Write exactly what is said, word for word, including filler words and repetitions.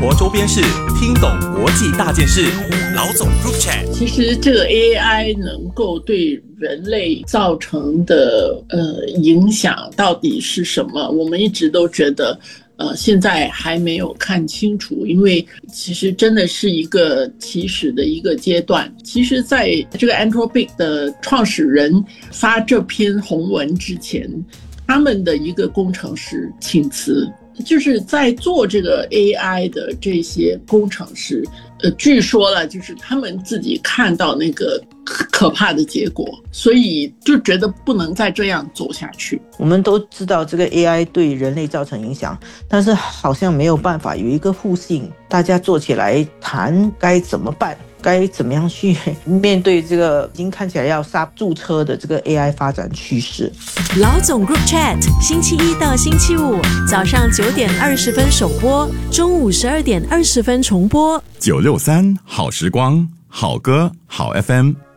活周边事，听懂国际大件事。老总 Group Chat。 其实这个 A I 能够对人类造成的呃影响到底是什么？我们一直都觉得呃现在还没有看清楚，因为其实真的是一个起始的一个阶段。其实在这个 Anthropic 的创始人发这篇宏文之前，他们的一个工程师请辞，就是在做这个 A I 的这些工程师，呃，据说了，就是他们自己看到那个可怕的结果，所以就觉得不能再这样走下去。 我们都知道这个 A I 对人类造成影响，但是好像没有办法有一个互信，大家坐起来谈该怎么办，该怎么样去面对这个已经看起来要刹住车的这个 A I 发展趋势。 老总 Group Chat 星期一到星期五早上九点二十分首播，中午十二点二十分重播。 九六三好时光，好歌好 F M。